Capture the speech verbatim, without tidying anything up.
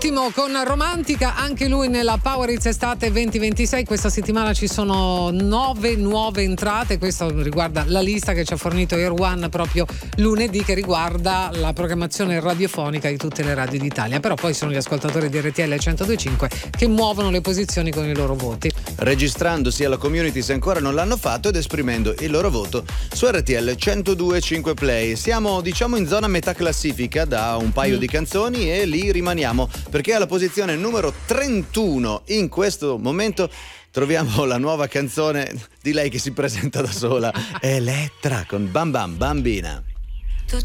Ultimo con Romantica, anche lui nella Power Hits Estate venti ventisei. Questa settimana ci sono nove nuove entrate. Questo riguarda la lista che ci ha fornito Air One proprio lunedì, che riguarda la programmazione radiofonica di tutte le radio d'Italia. Però poi sono gli ascoltatori di R T L centodue e cinque che muovono le posizioni con i loro voti, registrandosi alla community se ancora non l'hanno fatto ed esprimendo il loro voto su R T L centodue e cinque Play. Siamo diciamo in zona metà classifica da un paio mm. di canzoni e lì rimaniamo, perché alla posizione numero trentuno in questo momento troviamo la nuova canzone di lei che si presenta da sola, Elettra con Bam Bam Bambina.